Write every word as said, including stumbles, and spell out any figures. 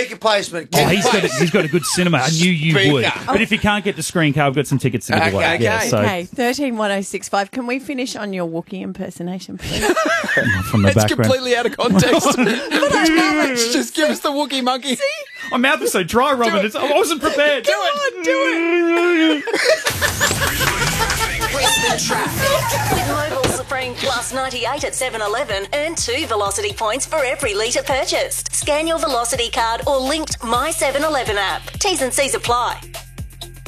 speaker placement. Oh, he's got, a, he's got a good cinema. I knew you Speaker. would. But if you can't get the screen car, I've got some tickets to give Okay, away. okay. Yeah, so Okay, thirteen one oh six five. Can we finish on your Wookiee impersonation, please? from the It's background. completely out of context. Just give us the Wookiee monkey. My mouth is so dry, Robin. It's, I wasn't prepared. Do it. Do it. Brisbane traffic. With Mobil Supreme Plus ninety-eight at seven eleven, earn two Velocity points for every litre purchased. Scan your Velocity card or linked My seven eleven app. T's and C's apply.